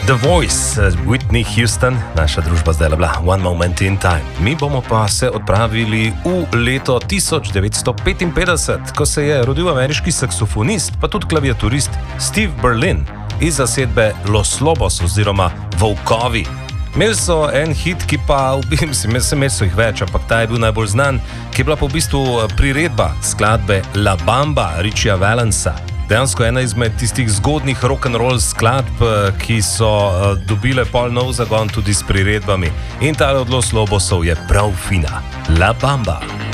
The Voice, Whitney Houston, naša družba zdaj je bila One Moment in Time. Mi bomo pa se odpravili v leto 1955, ko se je rodil ameriški saksofonist, pa tudi klaviaturist Steve Berlin iz zasedbe Los Lobos oziroma Volkovi. Imeli so en hit, ki pa, imeli so jih več, ampak ta je bil najbolj znan, ki je bila pa v bistvu priredba skladbe La Bamba Richija Valensa. Dejansko ena izmed tistih zgodnih rock'n'roll skladb, ki so dobile pol nov zagon tudi s priredbami. In tale od Los Lobosov je prav fina. La Bamba.